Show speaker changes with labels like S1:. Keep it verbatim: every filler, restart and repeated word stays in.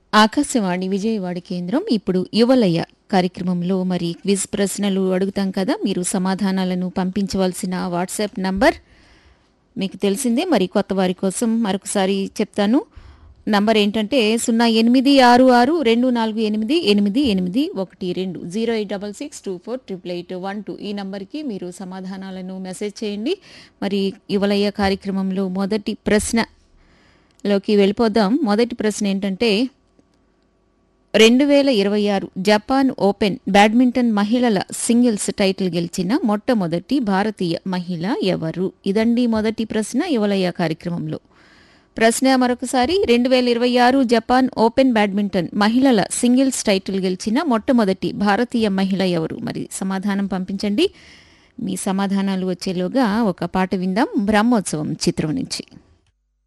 S1: ఆకాశవాణి విజయవాడ కేంద్రం. ఇప్పుడు యువలయ కార్యక్రమంలో మరి క్విజ్ ప్రశ్నలు అడుగుతాం కదా, మీరు సమాధానాలను పంపించవలసిన వాట్సాప్ నంబర్ మీకు తెలిసిందే. మరి కొత్త వారి కోసం మరొకసారి చెప్తాను. నంబర్ ఏంటంటే సున్నా ఎనిమిది ఆరు ఆరు రెండు నాలుగు ఎనిమిది ఎనిమిది ఎనిమిది ఒకటి రెండు zero eight double six two four triple eight one two ఈ నంబర్కి మీరు సమాధానాలను మెసేజ్ చేయండి. మరి యువలయ కార్యక్రమంలో మొదటి ప్రశ్నలోకి వెళ్ళిపోదాం. మొదటి ప్రశ్న ఏంటంటే రెండు వేల ఇరవై ఆరు జపాన్ ఓపెన్ బ్యాడ్మింటన్ మహిళల సింగిల్స్ టైటిల్ గెలిచిన మొట్టమొదటి భారతీయ మహిళ ఎవరు? ఇదండి మొదటి ప్రశ్న యువలయ కార్యక్రమంలో. ప్రశ్న మరొకసారి, రెండు వేల ఇరవై ఆరు జపాన్ ఓపెన్ బ్యాడ్మింటన్ మహిళల సింగిల్స్ టైటిల్ గెలిచిన మొట్టమొదటి భారతీయ మహిళ ఎవరు? మరి సమాధానం పంపించండి. మీ సమాధానాలు వచ్చేలోగా ఒక పాట విందాం బ్రహ్మోత్సవం చిత్రం నుంచి.